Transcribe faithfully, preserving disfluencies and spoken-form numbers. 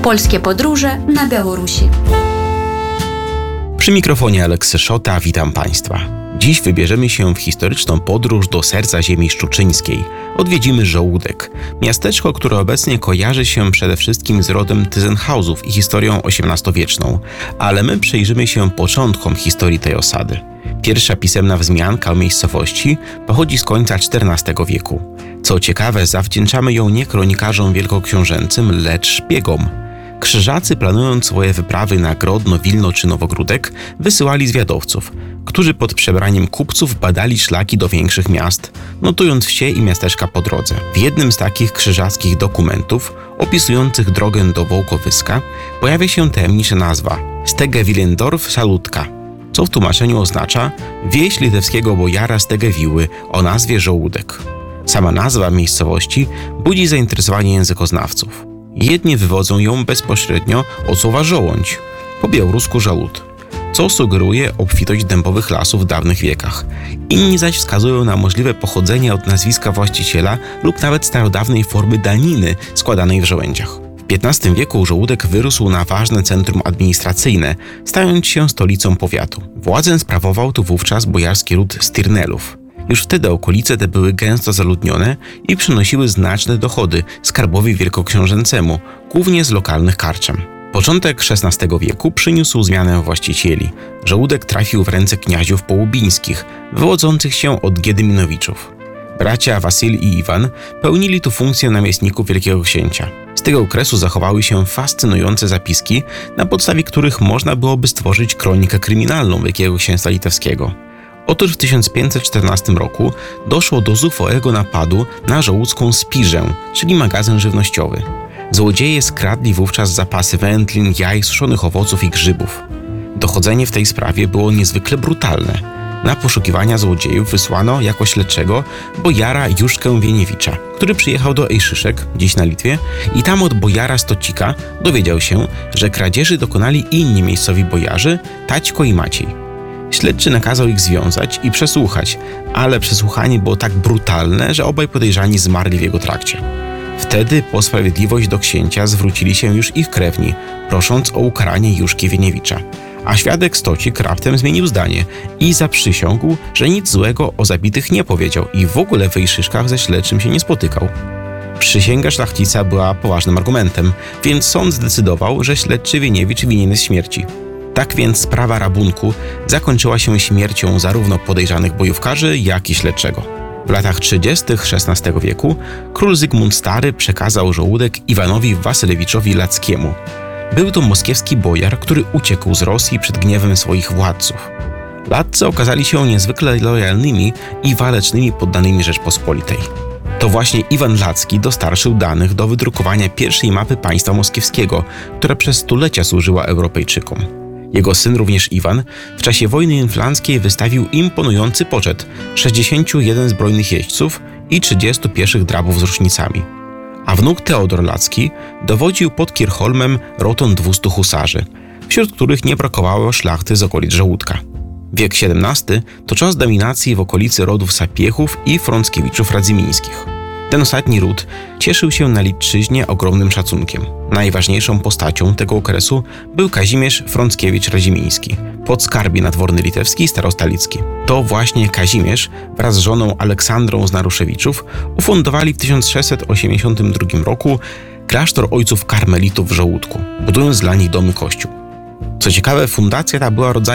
Polskie podróże na Białorusi. Przy mikrofonie Aleksy Szota, witam Państwa. Dziś wybierzemy się w historyczną podróż do serca ziemi szczuczyńskiej. Odwiedzimy Żołódek, miasteczko, które obecnie kojarzy się przede wszystkim z rodem Tyzenhausów i historią osiemnastowieczną, ale my przyjrzymy się początkom historii tej osady. Pierwsza pisemna wzmianka o miejscowości pochodzi z końca czternastego wieku. Co ciekawe, zawdzięczamy ją nie kronikarzom wielkoksiążęcym, lecz szpiegom. Krzyżacy, planując swoje wyprawy na Grodno, Wilno czy Nowogródek, wysyłali zwiadowców, którzy pod przebraniem kupców badali szlaki do większych miast, notując wsie i miasteczka po drodze. W jednym z takich krzyżackich dokumentów, opisujących drogę do Wołkowyska, pojawia się tajemnicza nazwa Stegewilendorf Salutka, co w tłumaczeniu oznacza wieś litewskiego bojara Stegewiły o nazwie Żołódek. Sama nazwa miejscowości budzi zainteresowanie językoznawców. Jedni wywodzą ją bezpośrednio od słowa żołądź, po białorusku żalud, co sugeruje obfitość dębowych lasów w dawnych wiekach. Inni zaś wskazują na możliwe pochodzenie od nazwiska właściciela lub nawet starodawnej formy daniny składanej w żołędziach. W piętnastym wieku Żołódek wyrósł na ważne centrum administracyjne, stając się stolicą powiatu. Władzę sprawował tu wówczas bojarski ród Stirnelów. Już wtedy okolice te były gęsto zaludnione i przynosiły znaczne dochody skarbowi wielkoksiążęcemu, głównie z lokalnych karczem. Początek szesnastego wieku przyniósł zmianę właścicieli. Żołódek trafił w ręce kniaziów połubińskich, wywodzących się od Giedyminowiczów. Bracia Wasyl i Iwan pełnili tu funkcję namiestników wielkiego księcia. Z tego okresu zachowały się fascynujące zapiski, na podstawie których można byłoby stworzyć kronikę kryminalną Wielkiego Księstwa Litewskiego. Otóż w tysiąc pięćset czternastym roku doszło do zuchwałego napadu na żołódzką spiżę, czyli magazyn żywnościowy. Złodzieje skradli wówczas zapasy wędlin, jaj, suszonych owoców i grzybów. Dochodzenie w tej sprawie było niezwykle brutalne. Na poszukiwania złodziejów wysłano jako śledczego bojara Juszkę Wieniewicza, który przyjechał do Ejszyszek, dziś na Litwie, i tam od bojara Stocika dowiedział się, że kradzieży dokonali inni miejscowi bojarzy, Taćko i Maciej. Śledczy nakazał ich związać i przesłuchać, ale przesłuchanie było tak brutalne, że obaj podejrzani zmarli w jego trakcie. Wtedy po sprawiedliwość do księcia zwrócili się już ich krewni, prosząc o ukaranie Juszki Wieniewicza. A świadek Stocik raptem zmienił zdanie i zaprzysiągł, że nic złego o zabitych nie powiedział i w ogóle w Ejszyszkach ze śledczym się nie spotykał. Przysięga szlachcica była poważnym argumentem, więc sąd zdecydował, że śledczy Wieniewicz winien jest śmierci. Tak więc sprawa rabunku zakończyła się śmiercią zarówno podejrzanych bojówkarzy, jak i śledczego. W latach trzydziestych szesnastego wieku król Zygmunt Stary przekazał Żołódek Iwanowi Wasylewiczowi Lackiemu. Był to moskiewski bojar, który uciekł z Rosji przed gniewem swoich władców. Latcy okazali się niezwykle lojalnymi i walecznymi poddanymi Rzeczpospolitej. To właśnie Iwan Lacki dostarczył danych do wydrukowania pierwszej mapy państwa moskiewskiego, która przez stulecia służyła Europejczykom. Jego syn, również Iwan, w czasie wojny inflanckiej wystawił imponujący poczet sześćdziesięciu jeden zbrojnych jeźdźców i trzydziestu pieszych drabów z rusznicami. A wnuk Teodor Lacki dowodził pod Kirchholmem rotą dwustu husarzy, wśród których nie brakowało szlachty z okolic Żołódka. Wiek siedemnasty to czas dominacji w okolicy rodów Sapiechów i Frąckiewiczów-Radzymińskich. Ten ostatni ród cieszył się na Litczyźnie ogromnym szacunkiem. Najważniejszą postacią tego okresu był Kazimierz Frąckiewicz-Radzimiński, podskarbie nadworny litewski i starosta licki. To właśnie Kazimierz wraz z żoną Aleksandrą z Naruszewiczów ufundowali w tysiąc sześćset osiemdziesiątym drugim roku klasztor ojców karmelitów w Żołódku, budując dla nich domy kościół. Co ciekawe, fundacja ta była rodzajem